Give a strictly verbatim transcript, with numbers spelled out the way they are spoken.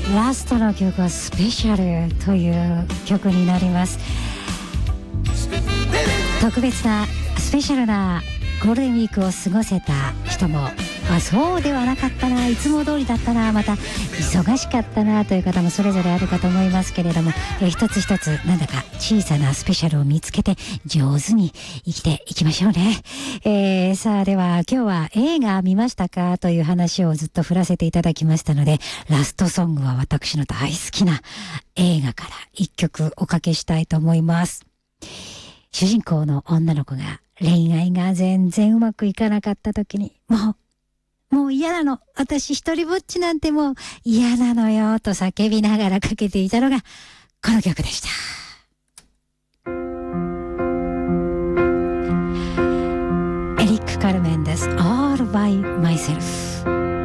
ラストの曲はスペシャルという曲になります。特別なスペシャルなゴールデンウィークを過ごせた人も、あ、そうではなかったな、いつも通りだったな、また忙しかったなという方もそれぞれあるかと思いますけれども、え一つ一つなんだか小さなスペシャルを見つけて上手に生きていきましょうね。えー、さあでは今日は映画見ましたかという話をずっと振らせていただきましたので、ラストソングは私の大好きな映画から一曲おかけしたいと思います。主人公の女の子が恋愛が全然うまくいかなかった時に、もうもう嫌なの、私一人ぼっちなんてもう嫌なのよと叫びながらかけていたのがこの曲でした。エリック・カルメンです。 All by myself。